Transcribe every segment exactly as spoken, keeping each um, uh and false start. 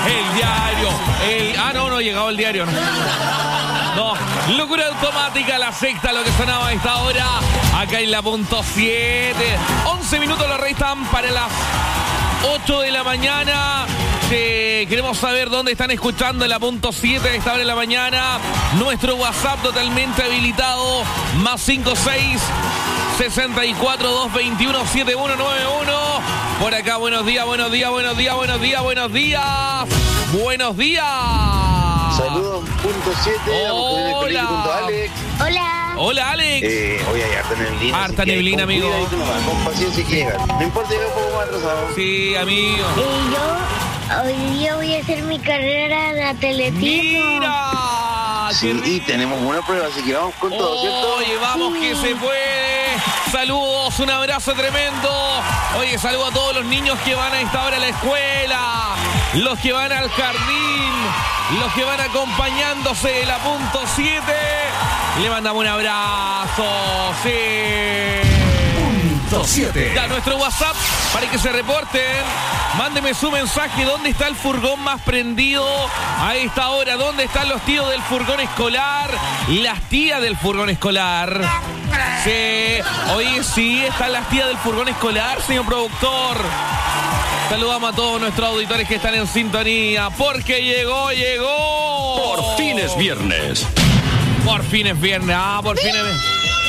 El diario. El... Ah, no, no ha llegado el diario. No. No, locura automática, la sexta, lo que sonaba a esta hora. Acá en la punto siete. once minutos lo restan para las ocho de la mañana. Eh, queremos saber dónde están escuchando en la punto siete a esta hora de la mañana. Nuestro WhatsApp totalmente habilitado. Más cinco seis sesenta y cuatro dos veintiuno setenta y uno noventa y uno. Por acá, buenos días, buenos días, buenos días, buenos días, buenos días. Buenos días. Saludos, punto siete. Hola. Junto a Alex. Hola. Hola, Alex. Eh, hoy hay harta neblina. Harta neblina, amigo. Nomás, con paciencia que llega. No importa, llega un poco más atrasado. Sí, amigo. Y yo hoy día voy a hacer mi carrera de atletismo. ¡Mira! Sí, y tenemos una prueba, así que vamos con todo, ¿cierto? Oye, vamos Sí. que se puede. Saludos, un abrazo tremendo. Oye, saludo a todos los niños que van a esta hora a la escuela, los que van al jardín, los que van acompañándose de la punto siete. Le mandamos un abrazo. Sí. punto siete. Ya, nuestro WhatsApp, para que se reporten. Mándeme su mensaje. ¿Dónde está el furgón más prendido a esta hora? ¿Dónde están los tíos del furgón escolar? Las tías del furgón escolar. Sí, oye, sí, están las tías del furgón escolar, señor productor. Saludamos a todos nuestros auditores que están en sintonía. Porque llegó, llegó. Por fin es viernes. Por fin es viernes. Ah, por fin es viernes.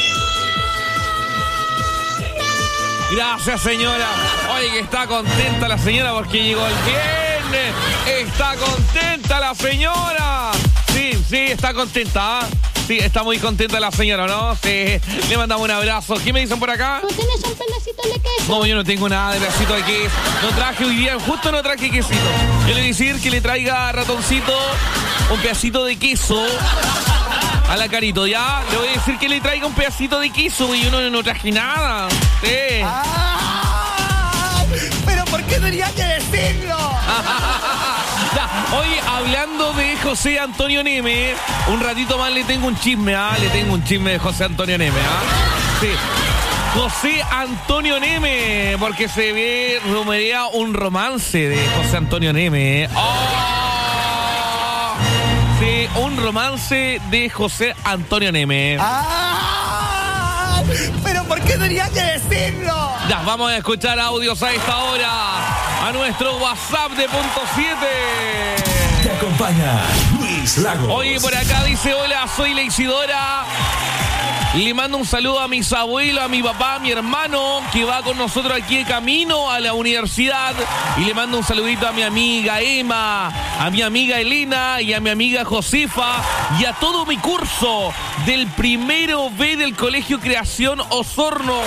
Gracias, señora. Oye, que está contenta la señora porque llegó el viernes. Está contenta la señora. Sí, sí, está contenta. ¿Ah? Sí, está muy contenta la señora, ¿no? Sí. Le mandamos un abrazo. ¿Qué me dicen por acá? ¿Tú tienes un pedacito de queso? No, yo no tengo nada de pedacito de queso. No traje hoy día, justo no traje quesito. Yo le voy a decir que le traiga, ratoncito, un pedacito de queso a la Carito, ¿ya? Le voy a decir que le traiga un pedacito de queso y yo no, no traje nada. Sí. ¡Ah! ¿Pero por qué tenía que decirlo? Ya, hoy hablando de José Antonio Neme, un ratito más le tengo un chisme, ¿ah? Le tengo un chisme de José Antonio Neme, ¿ah? Sí. José Antonio Neme, porque se ve, rumorea un romance de José Antonio Neme. ¿eh? ¡Oh! Sí, un romance de José Antonio Neme. ¡Ah! ¿Pero por qué tenía que decirlo? Ya, vamos a escuchar audios a esta hora a nuestro WhatsApp de punto siete. Te acompaña Luis Lagos. Oye, por acá dice, hola, soy la Isidora. Le mando un saludo a mis abuelos, a mi papá, a mi hermano, que va con nosotros aquí de camino a la universidad. Y le mando un saludito a mi amiga Emma, a mi amiga Elena y a mi amiga Josefa y a todo mi curso del primero B del Colegio Creación Osorno.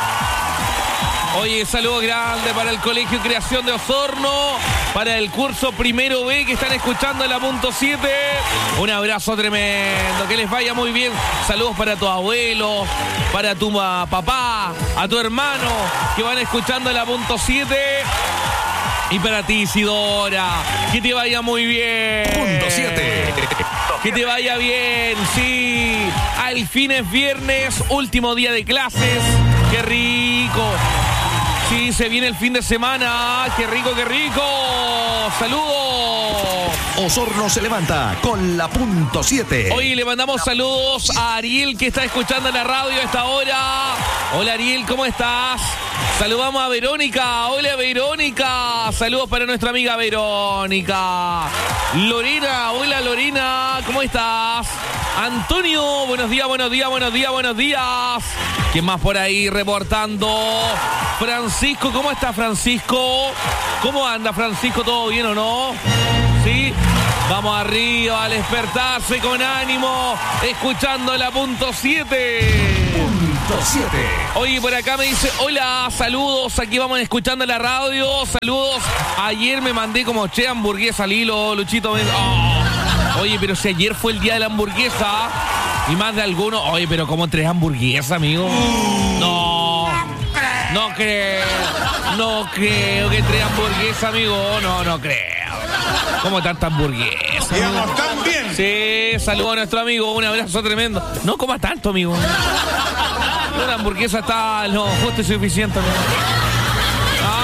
Oye, saludo grande para el Colegio Creación de Osorno, para el curso Primero B que están escuchando en la punto siete. Un abrazo tremendo, que les vaya muy bien. Saludos para tu abuelo, para tu uh, papá, a tu hermano que van escuchando en la punto siete. Y para ti, Isidora, que te vaya muy bien. Punto siete. Que te vaya bien, sí. Al fin es viernes, último día de clases. ¡Qué rico! Sí, se viene el fin de semana. ¡Qué rico, qué rico! ¡Saludos! Osorno se levanta con la punto siete. Hoy le mandamos saludos a Ariel, que está escuchando en la radio a esta hora. Hola, Ariel, ¿cómo estás? Saludamos a Verónica. Hola, Verónica. Saludos para nuestra amiga Verónica. Lorena. Hola, Lorena. ¿Cómo estás? Antonio. Buenos días, buenos días, buenos días, buenos días. ¿Quién más por ahí reportando? Francisco. ¿Cómo está, Francisco? ¿Cómo anda, Francisco? ¿Todo bien o no? ¿Sí? Vamos arriba, al despertarse con ánimo, escuchando la punto siete. Punto siete. Oye, por acá me dice, hola, saludos, aquí vamos escuchando la radio, saludos. Ayer me mandé como che hamburguesa al hilo, Luchito. Me... Oh. Oye, pero si ayer fue el día de la hamburguesa, y más de alguno, oye, pero como tres hamburguesas, amigo. No, no creo, no creo que tres hamburguesas, amigo, no, no creo. ¿Cómo tanta hamburguesa? Digamos, tan bien. Sí, saludo a nuestro amigo, un abrazo tremendo. No coma tanto, amigo. Una hamburguesa está lo justo y suficiente, amigo. ¿Ah?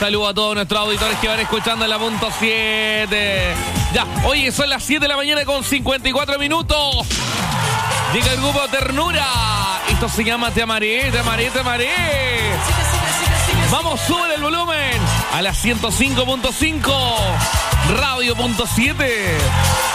Saludos a todos nuestros auditores que van escuchando en la punto siete. Ya, oye, son las siete de la mañana con cincuenta y cuatro minutos. Llega el grupo Ternura. Esto se llama Te amaré, te amaré, te amaré. Vamos, sube el volumen a la ciento cinco punto cinco. Radio punto siete.